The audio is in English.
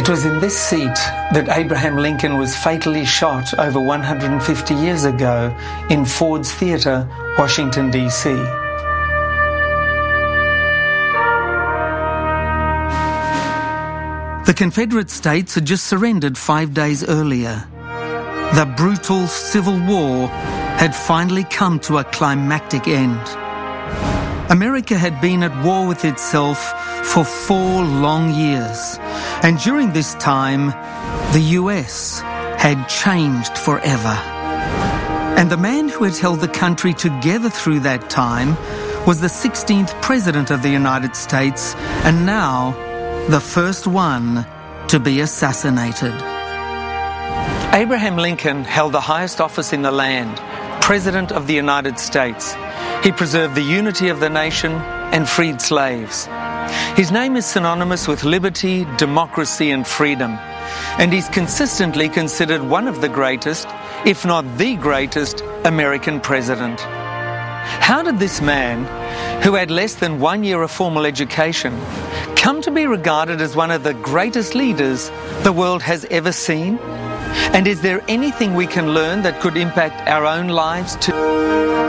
It was in this seat that Abraham Lincoln was fatally shot over 150 years ago in Ford's Theatre, Washington, D.C. The Confederate States had just surrendered 5 days earlier. The brutal Civil War had finally come to a climactic end. America had been at war with itself for 4 long years, and during this time, the US had changed forever. And the man who had held the country together through that time was the 16th President of the United States, and now the first one to be assassinated. Abraham Lincoln held the highest office in the land, President of the United States. He preserved the unity of the nation and freed slaves. His name is synonymous with liberty, democracy, and freedom, and he's consistently considered one of the greatest, if not the greatest, American president. How did this man, who had less than 1 year of formal education, come to be regarded as one of the greatest leaders the world has ever seen? And is there anything we can learn that could impact our own lives too?